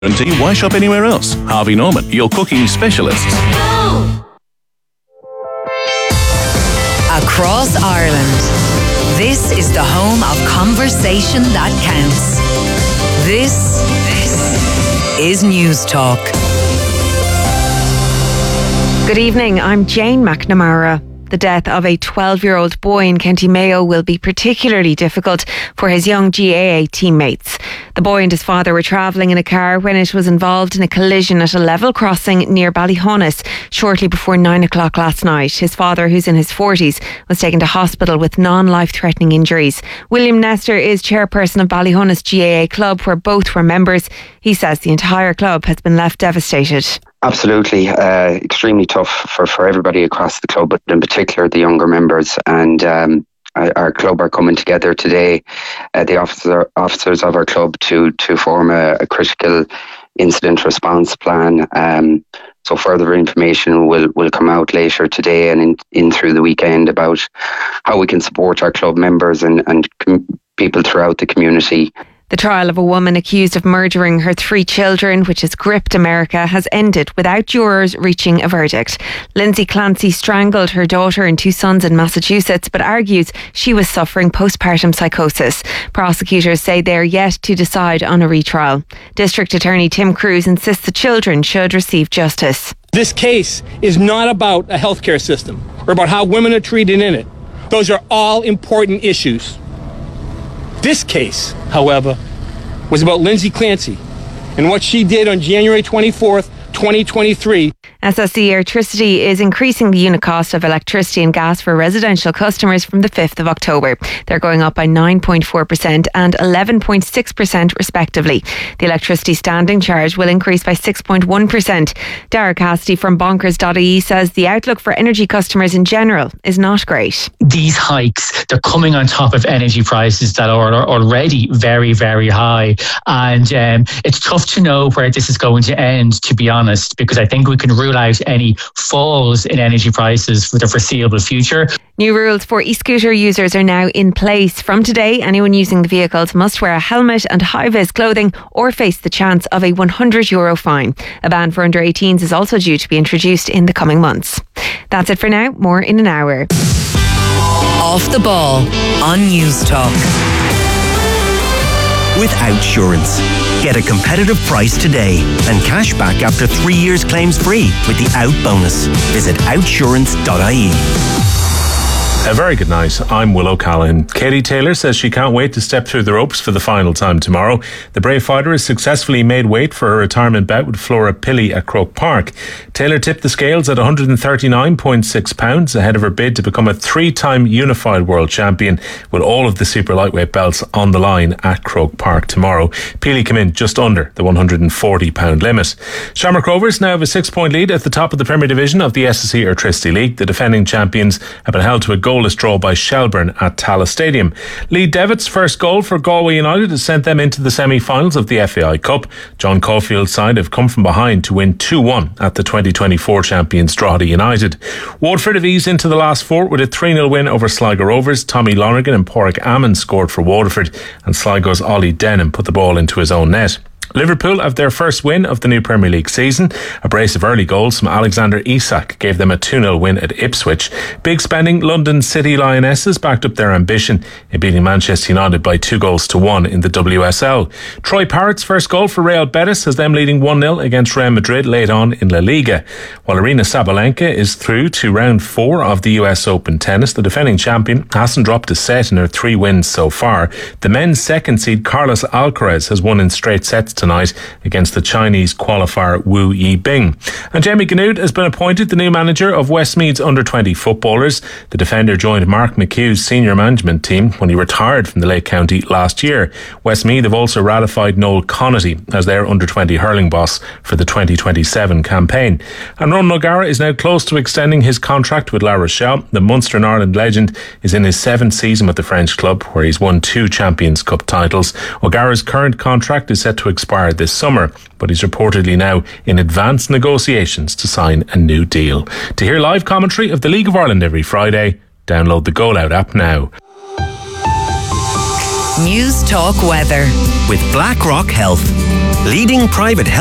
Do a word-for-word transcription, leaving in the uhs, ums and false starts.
Why shop anywhere else? Harvey Norman, your cooking specialists. Across Ireland, this is the home of conversation that counts. This, this is News Talk. Good evening, I'm Jane McNamara. The death of a twelve-year-old boy in County Mayo will be particularly difficult for his young G A A teammates. The boy and his father were travelling in a car when it was involved in a collision at a level crossing near Ballyhonus shortly before nine o'clock last night. His father, who's in his forties, was taken to hospital with non-life-threatening injuries. William Nestor is chairperson of Ballyhonus G A A Club, where both were members. He says the entire club has been left devastated. Absolutely, uh, extremely tough for, for everybody across the club, but in particular the younger members. And um, our club are coming together today, uh, the officer, officers of our club, to to form a, a critical incident response plan. Um, so further information will, will come out later today and in, in through the weekend about how we can support our club members and, and com- people throughout the community. The trial of a woman accused of murdering her three children, which has gripped America, has ended without jurors reaching a verdict. Lindsay Clancy strangled her daughter and two sons in Massachusetts, but argues she was suffering postpartum psychosis. Prosecutors say they are yet to decide on a retrial. District Attorney Tim Cruz insists the children should receive justice. This case is not about a healthcare system or about how women are treated in it. Those are all important issues. This case, however, was about Lindsay Clancy and what she did on January twenty-fourth, twenty twenty-three. S S E Electricity is increasing the unit cost of electricity and gas for residential customers from the fifth of October. They're going up by nine point four percent and eleven point six percent respectively. The electricity standing charge will increase by six point one percent. Dara Cassidy from bonkers dot I E says the outlook for energy customers in general is not great. These hikes, they're coming on top of energy prices that are already very, very high. And um, it's tough to know where this is going to end, to be honest, because I think we can rule out any falls in energy prices for the foreseeable future. New rules for e-scooter users are now in place. From today, anyone using the vehicles must wear a helmet and high-vis clothing or face the chance of a one hundred euro fine. A ban for under eighteens is also due to be introduced in the coming months. That's it for now. More in an hour. Off the Ball on News Talk. With Outsurance. Get a competitive price today and cash back after three years claims free with the Out bonus. Visit outsurance dot I E. A very good night. I'm Will O'Callaghan. Katie Taylor says she can't wait to step through the ropes for the final time tomorrow. The brave fighter has successfully made weight for her retirement bout with Flora Pilley at Croke Park. Taylor tipped the scales at one hundred thirty-nine point six pounds ahead of her bid to become a three-time unified world champion, with all of the super lightweight belts on the line at Croke Park tomorrow. Pilley came in just under the one hundred forty pound limit. Shamrock Rovers now have a six-point lead at the top of the Premier Division of the S S E Electricity League. The defending champions have been held to a goal goalless draw by Shelburne at Tallaght Stadium. Lee Devitt's first goal for Galway United has sent them into the semi-finals of the F A I Cup. John Caulfield's side have come from behind to win two one at the twenty twenty-four champions Drogheda United. Waterford have eased into the last four with a three nil win over Sligo Rovers. Tommy Lonergan and Pádraig Amon scored for Waterford, and Sligo's Ollie Denham put the ball into his own net. Liverpool have their first win of the new Premier League season. A brace of early goals from Alexander Isak gave them a two nil win at Ipswich. Big spending London City Lionesses backed up their ambition in beating Manchester United by two goals to one in the W S L. Troy Parrott's first goal for Real Betis has them leading one nil against Real Madrid late on in La Liga. While Arina Sabalenka is through to round four of the U S Open tennis, the defending champion hasn't dropped a set in her three wins so far. The men's second seed Carlos Alcaraz has won in straight sets tonight against the Chinese qualifier Wu Yibing. And Jamie Gannoud has been appointed the new manager of Westmeath's under twenty footballers. The defender joined Mark McHugh's senior management team when he retired from the Lake County last year. Westmeath have also ratified Noel Connaughty as their under twenty hurling boss for the twenty twenty-seven campaign. And Ron O'Gara is now close to extending his contract with La Rochelle. The Munster and Ireland legend is in his seventh season with the French club, where he's won two Champions Cup titles. O'Gara's current contract is set to expire this summer, but he's reportedly now in advanced negotiations to sign a new deal. To hear live commentary of the League of Ireland every Friday, download the Goal Out app now. News Talk Weather with Blackrock Health. Leading private